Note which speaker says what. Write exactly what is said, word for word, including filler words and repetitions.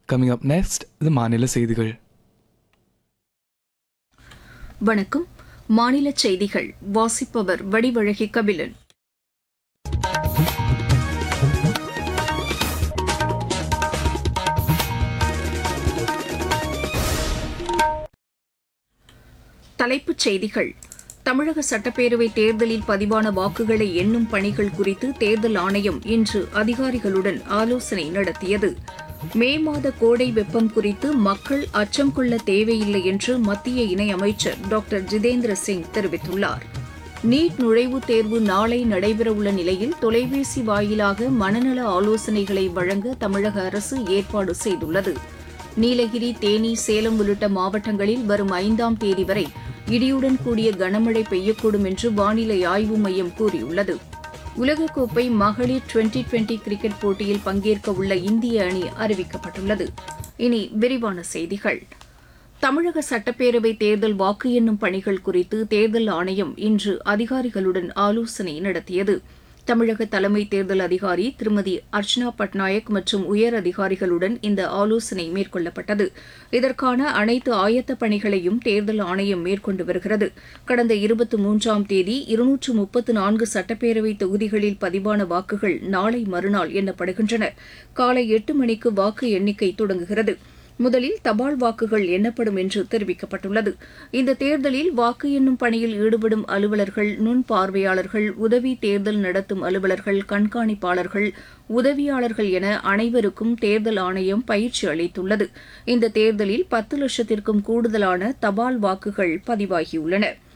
Speaker 1: Coming up next, the மாநில செய்திகள்.
Speaker 2: வணக்கம். மாநில செய்திகள் வாசிப்பவர் வடிவழகி கபிலன். தலைப்புச் செய்திகள். தமிழக சட்டப்பேரவைத் தேர்தலில் பதிவான வாக்குகளை எண்ணும் பணிகள் குறித்து தேர்தல் ஆணையம் இன்று அதிகாரிகளுடன் ஆலோசனை நடத்தியது. மே மாத கோடை வெப்பம் குறித்து மக்கள் அச்சம் கொள்ள தேவையில்லை என்று மத்திய இணையமைச்சர் டாக்டர் ஜிதேந்திர சிங் தெரிவித்துள்ளார். நீட் நுழைவுத் தேர்வு நாளை நடைபெறவுள்ள நிலையில் தொலைபேசி வாயிலாக மனநல ஆலோசனைகளை வழங்க தமிழக அரசு ஏற்பாடு செய்துள்ளது. நீலகிரி, தேனி, சேலம் உள்ளிட்ட மாவட்டங்களில் வரும் ஐந்தாம் தேதி வரை இடியுடன் கூடிய கனமழை பெய்யக்கூடும் என்று வானிலை ஆய்வு மையம் கூறியுள்ளது. உலகக்கோப்பை மகளிர் டுவெண்டி டுவெண்டி கிரிக்கெட் போட்டியில் பங்கேற்க உள்ள இந்திய அணி அறிவிக்கப்பட்டுள்ளது. இனி விரிவான செய்திகள். தமிழக சட்டப்பேரவை தேர்தல் வாக்கு எண்ணும் பணிகள் குறித்து தேர்தல் ஆணையம் இன்று அதிகாரிகளுடன் ஆலோசனை நடத்தியது. தமிழக தலைமை தேர்தல் அதிகாரி திருமதி அர்ச்சனா பட்நாயக் மற்றும் உயர் அதிகாரிகளுடன் இந்த ஆலோசனை மேற்கொள்ளப்பட்டது. இதற்கான அனைத்து ஆயத்த பணிகளையும் தேர்தல் ஆணையம் மேற்கொண்டு வருகிறது. கடந்த இருபத்தி மூன்றாம் தேதி இருநூற்று முப்பத்து நான்கு சட்டப்பேரவை தொகுதிகளில் பதிவான வாக்குகள் நாளை மறுநாள் எண்ணப்படுகின்றன. காலை எட்டு மணிக்கு வாக்கு எண்ணிக்கை தொடங்குகிறது. முதலில் தபால் வாக்குகள் எண்ணப்படும் என்று தெரிவிக்கப்பட்டுள்ளது. இந்த தேர்தலில் வாக்கு எண்ணும் பணியில் ஈடுபடும் அலுவலர்கள், நுண் பார்வையாளர்கள், உதவி தேர்தல் நடத்தும் அலுவலர்கள், கண்காணிப்பாளர்கள், உதவியாளர்கள் என அனைவருக்கும் தேர்தல் ஆணையம் பயிற்சி அளித்துள்ளது. இந்த தேர்தலில் பத்து லட்சத்திற்கும் கூடுதலான தபால் வாக்குகள் பதிவாகியுள்ளன.